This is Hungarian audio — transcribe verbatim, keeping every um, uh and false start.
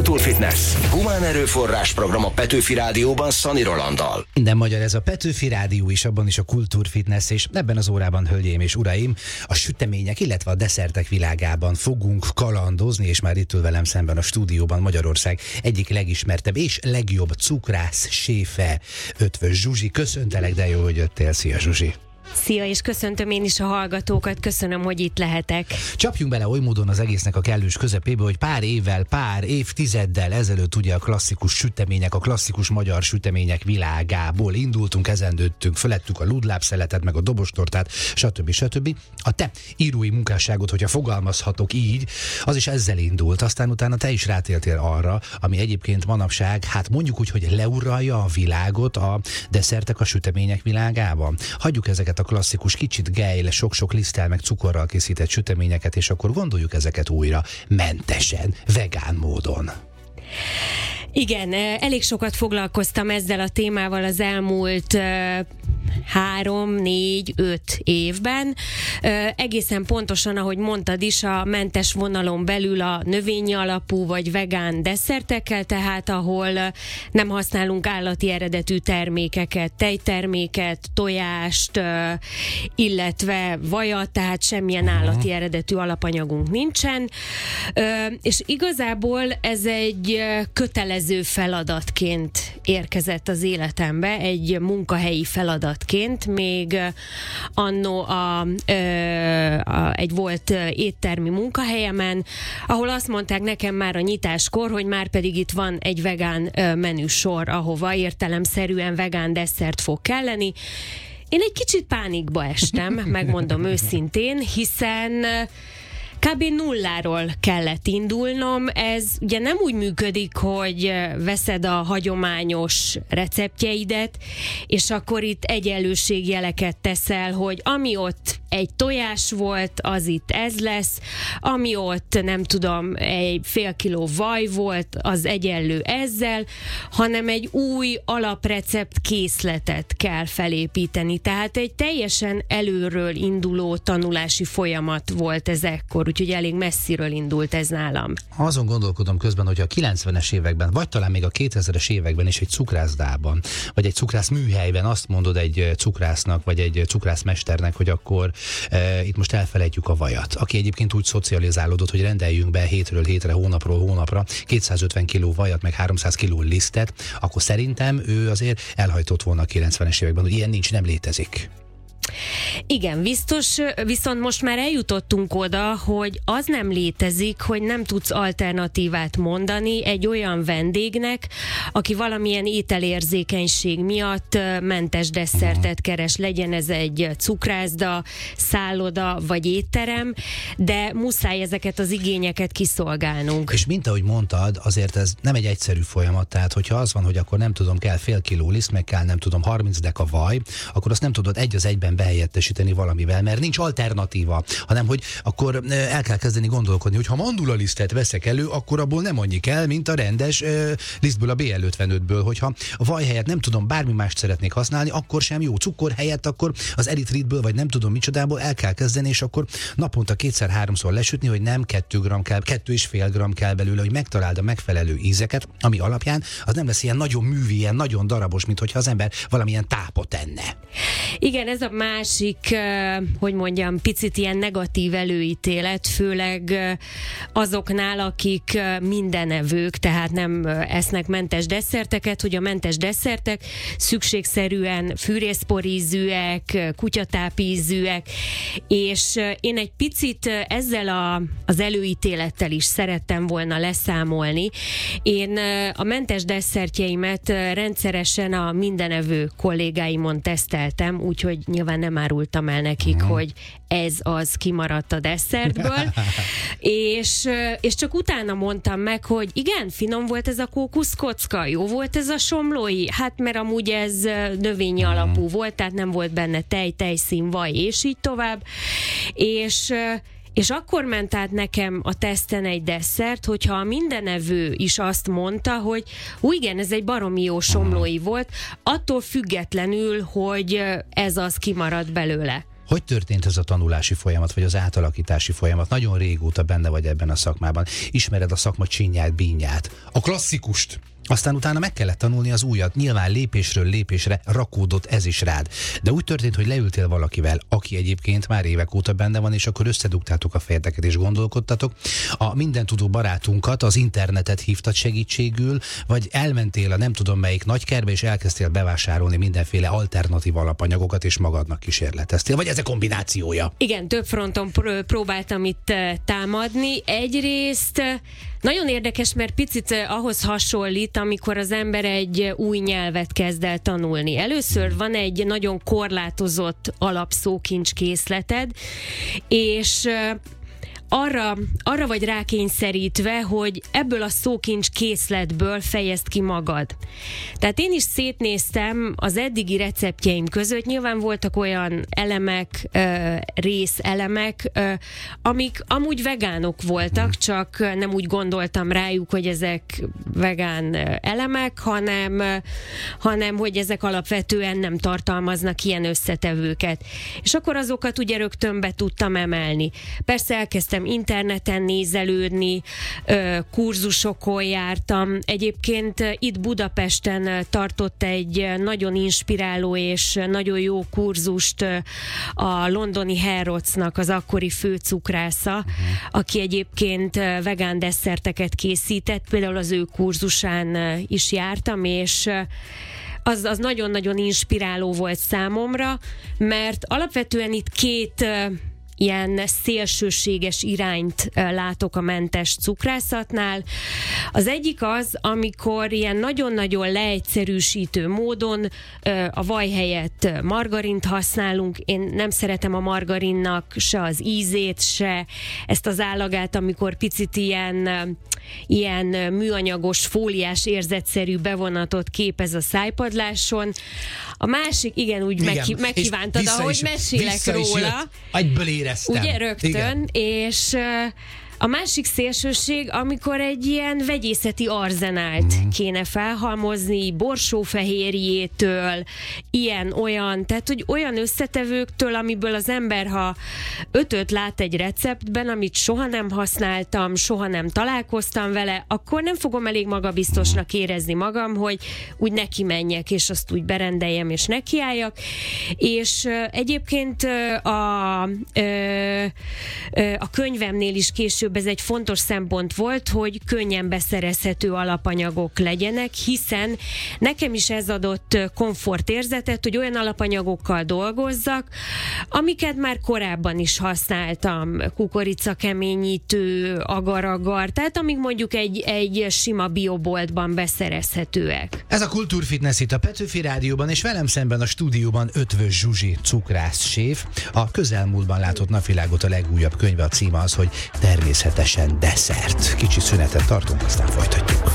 Kultúrfitness. Humán erőforrás program a Petőfi Rádióban Szani Rolanddal. Minden magyar ez a Petőfi Rádió is, abban is a Kultúrfitness, és ebben az órában, hölgyeim és uraim, a sütemények, illetve a desszertek világában fogunk kalandozni, és már itt ül velem szemben a stúdióban Magyarország egyik legismertebb és legjobb cukrász séfe, Ötvös Zsuzsi. Köszöntelek, de jó, hogy jöttél. Szia, Zsuzsi! Szia, és köszöntöm én is a hallgatókat, köszönöm, hogy itt lehetek. Csapjunk bele oly módon az egésznek a kellős közepébe, hogy pár évvel, pár évtizeddel ezelőtt ugye a klasszikus sütemények, a klasszikus magyar sütemények világából indultunk, ezen nőttünk, felettük a ludlábszeletet, meg a dobostortát, stb. stb. A te írói munkásságot, hogyha fogalmazhatok így, az is ezzel indult, aztán utána te is rátértél arra, ami egyébként manapság, hát mondjuk úgy, hogy leuralja a világot a desszertek, a sütemények világában. Hagyjuk ezeket a klasszikus, kicsit gejle, sok-sok liszttel meg cukorral készített süteményeket, és akkor gondoljuk ezeket újra mentesen, vegán módon. Igen, elég sokat foglalkoztam ezzel a témával az elmúlt uh, három, négy, öt évben. Uh, egészen pontosan, ahogy mondtad is, a mentes vonalon belül a növényi alapú vagy vegán desszertekkel, tehát ahol uh, nem használunk állati eredetű termékeket, tejterméket, tojást, uh, illetve vajat, tehát semmilyen állati eredetű alapanyagunk nincsen. Uh, és igazából ez egy uh, kötelező feladatként érkezett az életembe, egy munkahelyi feladatként, még anno a, a, egy volt éttermi munkahelyemen, ahol azt mondták nekem már a nyitáskor, hogy már pedig itt van egy vegán menüsor, ahova értelemszerűen vegán desszert fog kelleni. Én egy kicsit pánikba estem, megmondom őszintén, hiszen kb. Nulláról kellett indulnom. Ez ugye nem úgy működik, hogy veszed a hagyományos receptjeidet, és akkor itt egyenlőségjeleket teszel, hogy ami ott egy tojás volt, az itt ez lesz, ami ott nem tudom, egy fél kiló vaj volt, az egyenlő ezzel, hanem egy új alaprecept készletet kell felépíteni. Tehát egy teljesen előről induló tanulási folyamat volt ez ekkor, úgyhogy elég messziről indult ez nálam. Azon gondolkodom közben, hogy a kilencvenes években, vagy talán még a kétezres években is egy cukrászdában, vagy egy cukrász műhelyben azt mondod egy cukrásznak, vagy egy cukrászmesternek, hogy akkor e, itt most elfelejtjük a vajat. Aki egyébként úgy szocializálódott, hogy rendeljünk be hétről hétre, hónapról hónapra kétszázötven kiló vajat, meg háromszáz kiló lisztet, akkor szerintem ő azért elhajtott volna a kilencvenes években, hogy ilyen nincs, nem létezik. Igen, biztos, viszont most már eljutottunk oda, hogy az nem létezik, hogy nem tudsz alternatívát mondani egy olyan vendégnek, aki valamilyen ételérzékenység miatt mentes desszertet keres, legyen ez egy cukrászda, szálloda vagy étterem, de muszáj ezeket az igényeket kiszolgálnunk. És mint ahogy mondtad, azért ez nem egy egyszerű folyamat, tehát hogyha az van, hogy akkor nem tudom, kell fél kiló liszt, meg kell nem tudom harminc deka vaj, akkor azt nem tudod egy az egyben behelyettesíteni valamivel, mert nincs alternatíva, hanem hogy akkor el kell kezdeni gondolkodni, hogy ha mandula lisztet veszek elő, akkor abból nem annyi kell, mint a rendes uh, lisztből, a bé el ötvenötből, hogyha a vaj helyett nem tudom, bármi mást szeretnék használni, akkor sem jó. Cukor helyett akkor az eritritből, vagy nem tudom micsodából el kell kezdeni, és akkor naponta kétszer-háromszor lesütni, hogy nem kettő gram kell, kettő és fél gram kell belőle, hogy megtaláld a megfelelő ízeket, ami alapján az nem lesz ilyen nagyon művi, ilyen nagyon darabos, mint hogyha az ember valamilyen tápot enne. Igen, ez a másik, hogy mondjam, picit ilyen negatív előítélet, főleg azoknál, akik mindenevők, tehát nem esznek mentes desszerteket, hogy a mentes desszertek szükségszerűen fűrészporízűek, kutyatápízűek, és én egy picit ezzel a, az előítélettel is szerettem volna leszámolni. Én a mentes desszertjeimet rendszeresen a mindenevő kollégáimon teszteltem, úgyhogy nyilván nem árultam el nekik, uh-huh. hogy ez az kimaradt a desszertből, és, és csak utána mondtam meg, hogy igen, finom volt ez a kókuszkocka, jó volt ez a somlói, hát mert amúgy ez növényi uh-huh. alapú volt, tehát nem volt benne tej, tejszín, vaj, és így tovább, és És akkor ment át nekem a teszten egy desszert, hogyha a mindenevő is azt mondta, hogy hú, igen, ez egy baromi jó somlói volt, attól függetlenül, hogy ez az kimaradt belőle. Hogy történt ez a tanulási folyamat, vagy az átalakítási folyamat? Nagyon régóta benne vagy ebben a szakmában. Ismered a szakma csinyát, bínyát, a klasszikust. Aztán utána meg kellett tanulni az újat. Nyilván lépésről lépésre rakódott ez is rád. De úgy történt, hogy leültél valakivel, aki egyébként már évek óta benne van, és akkor összedugtátok a fejeteket és gondolkodtatok. A mindentudó barátunkat, az internetet hívtad segítségül, vagy elmentél a nem tudom melyik nagykertbe, és elkezdtél bevásárolni mindenféle alternatív alapanyagokat, és magadnak kísérleteztél. Vagy ez a kombinációja? Igen, több fronton pr- próbáltam itt támadni. Egyrészt nagyon érdekes, mert picit ahhoz hasonlít, amikor az ember egy új nyelvet kezd el tanulni. Először van egy nagyon korlátozott alapszókincs készleted, és arra, arra vagy rákényszerítve, hogy ebből a szókincs készletből fejezd ki magad. Tehát én is szétnéztem az eddigi receptjeim között, nyilván voltak olyan elemek, részelemek, amik amúgy vegánok voltak, csak nem úgy gondoltam rájuk, hogy ezek vegán elemek, hanem, hanem hogy ezek alapvetően nem tartalmaznak ilyen összetevőket. És akkor azokat ugye rögtön be tudtam emelni. Persze elkezdtem interneten nézelődni, kurzusokon jártam. Egyébként itt Budapesten tartott egy nagyon inspiráló és nagyon jó kurzust a londoni Harrodsnak az akkori főcukrásza, uh-huh. aki egyébként vegán desszerteket készített, például az ő kurzusán is jártam, és az, az nagyon-nagyon inspiráló volt számomra, mert alapvetően itt két ilyen szélsőséges irányt látok a mentes cukrászatnál. Az egyik az, amikor ilyen nagyon-nagyon leegyszerűsítő módon a vaj helyett margarint használunk. Én nem szeretem a margarinnak se az ízét, se ezt az állagát, amikor picit ilyen, ilyen műanyagos, fóliás, érzetszerű bevonatot képez a szájpadláson. A másik, igen, úgy igen, meghi- megkívántad, ahogy mesélek róla. Egyből éreztem. Ugye rögtön, igen. És uh, a másik szélsőség, amikor egy ilyen vegyészeti arzenált mm. kéne felhalmozni, borsófehérjétől, ilyen-olyan, tehát hogy olyan összetevőktől, amiből az ember, ha ötöt lát egy receptben, amit soha nem használtam, soha nem találkoztam vele, akkor nem fogom elég magabiztosnak érezni magam, hogy úgy neki menjek, és azt úgy berendeljem, és nekiálljak. És uh, egyébként uh, a, uh, uh, a könyvemnél is később ez egy fontos szempont volt, hogy könnyen beszerezhető alapanyagok legyenek, hiszen nekem is ez adott komfortérzetet, hogy olyan alapanyagokkal dolgozzak, amiket már korábban is használtam, kukoricakeményítő, agar-agar, tehát amik mondjuk egy, egy sima bioboltban beszerezhetőek. Ez a Kultúrfitness itt a Petőfi Rádióban, és velem szemben a stúdióban Ötvös Zsuzsi cukrászséf. A közelmúltban látott napvilágot a legújabb könyve, a címe az, hogy természetesen desszert. Kicsi szünetet tartunk, aztán folytatjuk.